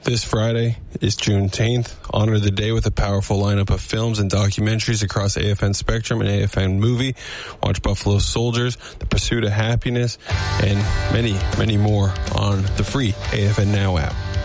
This Friday is Juneteenth. Honor the day with a powerful lineup of films and documentaries across AFN Spectrum and AFN Movie. Watch Buffalo Soldiers, The Pursuit of Happiness, and many, many more on the free AFN Now app.